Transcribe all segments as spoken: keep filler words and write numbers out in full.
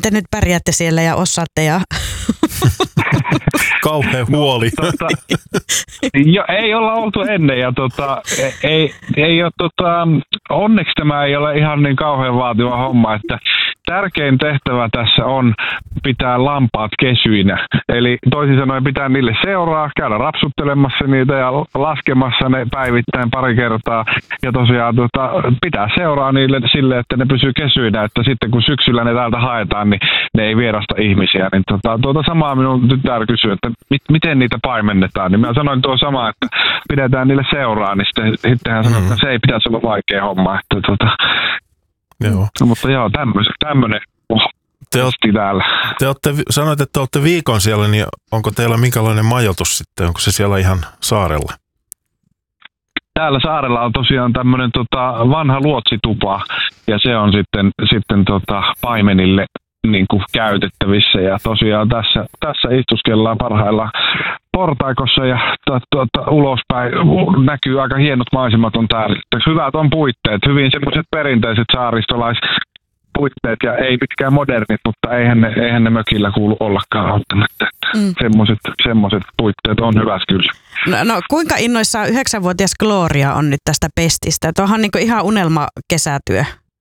te nyt pärjäätte siellä ja osaatte? Ja... Kauhean huoli. No, tota, jo, ei olla oltu ennen ja tota, ei, ei ole, tota, onneksi tämä ei ole ihan niin kauhean vaativa homma, että tärkein tehtävä tässä on pitää lampaat kesyinä. Eli toisin sanoen pitää niille seuraa, käydä rapsuttelemassa niitä ja laskemassa ne päivittäin pari kertaa. Ja tosiaan tota, pitää seuraa niille sille, että ne pysyy kesyinä, että sitten kun syksyllä ne täältä haetaan, niin ne ei vierasta ihmisiä. Niin tota, tuota samaa minun tytär kysyy, että mit, miten niitä paimennetaan. Niin mä sanoin tuo sama, että pidetään niille seuraa, niin sitten, sitten hän sanoi, että se ei pitäisi olla vaikea homma. Että, tota, Joo. No, mutta joo, tämmöinen oh, te, olette, täällä. te olette, sanoit, että olette viikon siellä, niin onko teillä minkälainen majoitus sitten? Onko se siellä ihan saarella? Täällä saarella on tosiaan tämmöinen tota, vanha luotsitupa ja se on sitten, sitten tota, paimenille niin kuin käytettävissä ja tosiaan tässä, tässä istuskellaan parhaillaan portaikossa ja to, to, to, ulospäin näkyy aika hienot maisemat on täällä. Hyvät on puitteet, hyvin semmoiset perinteiset saaristolaispuitteet ja ei pitkään modernit, mutta eihän ne, eihän ne mökillä kuulu ollakaan välttämättä. Mm. Semmoiset, semmoiset puitteet on hyvät kyllä. No, no kuinka innoissaan yhdeksänvuotias Gloria on nyt tästä pestistä? Tuohan on niin ihan unelma kesätyö.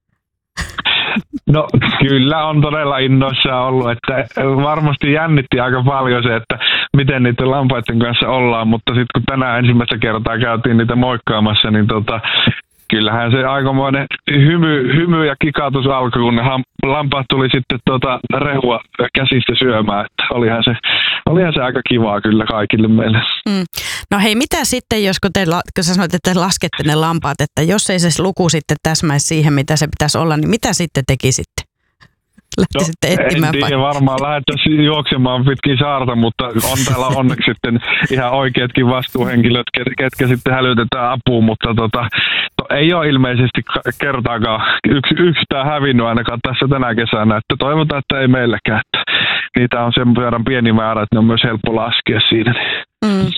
No kyllä on todella innoissaan ollut, että varmasti jännitti aika paljon se, että miten niiden lampaiden kanssa ollaan, mutta sitten kun tänään ensimmäistä kertaa käytiin niitä moikkaamassa, niin tota, kyllähän se aikamoinen hymy, hymy ja kikautus alkoi, kun ne lampaat tuli sitten tota rehua käsistä syömään, että olihan se, olihan se aika kivaa kyllä kaikille meille. Mm. No hei, mitä sitten, jos kun, te, kun sä sanoit, että te laskette ne lampaat, että jos ei se luku sitten täsmäisi siihen, mitä se pitäisi olla, niin mitä sitten tekisitte? Lähtisitte no, etsimään en tiedä, varmaan lähdettäisiin juoksemaan pitkin saarta, mutta on täällä onneksi sitten ihan oikeatkin vastuuhenkilöt, ketkä sitten hälytetään apuun, mutta tota, to, ei ole ilmeisesti kertaakaan yks, yksitään hävinnyt ainakaan tässä tänä kesänä, että toivotaan, että ei meilläkään. Että niitä on sen verran pieni määrä, että ne on myös helppo laskea siinä. Mm.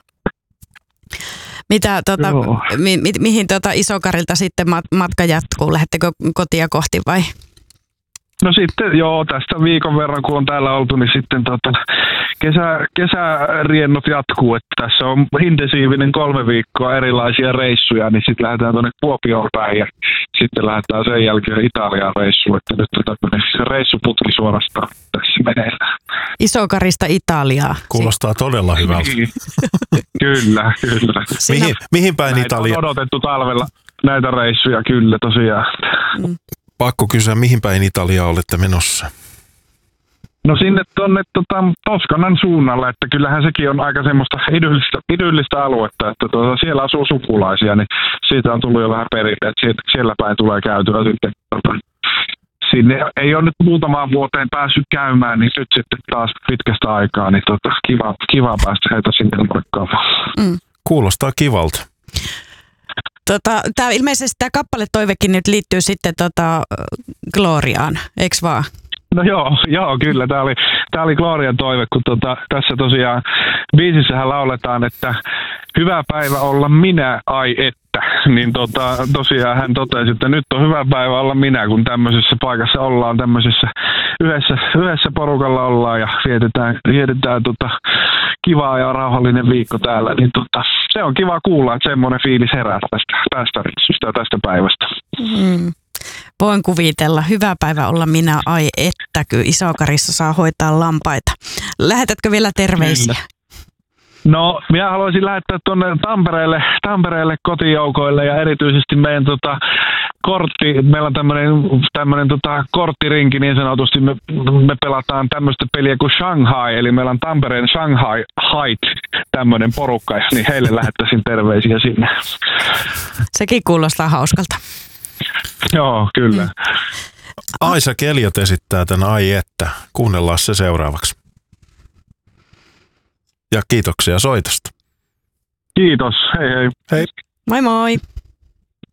Mitä, tota, mi, mi, mihin tota Isokarilta sitten matka jatkuu? Lähdettekö kotia kohti vai? No sitten joo, tästä viikon verran kun on täällä oltu, niin sitten tota, kesä, kesäriennot jatkuu, että tässä on intensiivinen kolme viikkoa erilaisia reissuja, niin sitten lähdetään tuonne Kuopioon päin ja sitten lähdetään sen jälkeen Italiaan reissuun, että nyt on tämmöinen reissuputki suorastaan tässä meneillään. Isokarista Italiaa. Kuulostaa todella hyvältä. Kyllä, kyllä. Mihin, mihin päin näitä Italia? On odotettu talvella näitä reissuja, kyllä tosiaan. Mm. Pakko kysyä, mihin päin Italiaa olette menossa? No sinne tuonne tota, Toskanan suunnalle, että kyllähän sekin on aika semmoista idyllistä, idyllistä aluetta, että tuota, siellä asuu sukulaisia, niin siitä on tullut jo vähän perinne, että siitä, siellä päin tulee käytyä sitten. Tota, sinne ei ole nyt muutamaan vuoteen päässyt käymään, niin nyt sitten taas pitkästä aikaa, niin tota, kiva, kiva päästä heitä sinne moikkaamaan. Mm. Kuulostaa kivalta. Tota, tää, ilmeisesti tämä kappaletoivekin nyt liittyy sitten tota, Gloriaan, eikö vaan? No joo, joo kyllä. Tämä oli, tämä oli Glorian toive, kun tota, tässä tosiaan biisissähän lauletaan, että hyvä päivä olla minä, ai että. Niin tota, tosiaan hän totesi, että nyt on hyvä päivä olla minä, kun tämmöisessä paikassa ollaan, tämmöisessä yhdessä, yhdessä porukalla ollaan ja vietetään, vietetään tota, kivaa ja rauhallinen viikko täällä. Niin tota, se on kiva kuulla, että semmoinen fiilis herää tästä, tästä reissusta ja tästä päivästä. Mm. Voin kuvitella. Hyvä päivä olla minä, ai että, kyllä Isokarissa saa hoitaa lampaita. Lähetätkö vielä terveisiä? No, minä haluaisin lähettää tuonne Tampereelle, Tampereelle kotijoukoille ja erityisesti meidän tota, kortti, meillä on tämmöinen tämmöinen tota, korttirinki niin sanotusti, me, me pelataan tämmöistä peliä kuin Shanghai, eli meillä on Tampereen Shanghai Height tämmöinen porukka, niin heille lähettäisin terveisiä sinne. Sekin kuulostaa hauskalta. Joo, kyllä. Mm. Aisa Keliot esittää tämän ai että. Kuunnellaan se seuraavaksi. Ja kiitoksia soitosta. Kiitos. Hei hei. Hei. Moi moi.